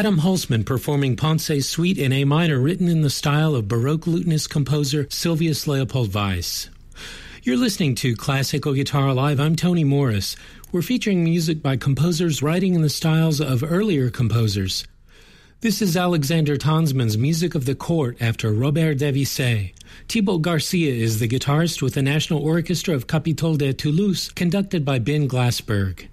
Adam Holzman performing Ponce's Suite in A minor, written in the style of Baroque lutenist composer Sylvius Leopold Weiss. You're listening to Classical Guitar Alive. I'm Tony Morris. We're featuring music by composers writing in the styles of earlier composers. This is Alexander Tonsman's Music of the Court after Robert Devisay. Thibaut Garcia is the guitarist with the National Orchestra of Capitole de Toulouse, conducted by Ben Glassberg.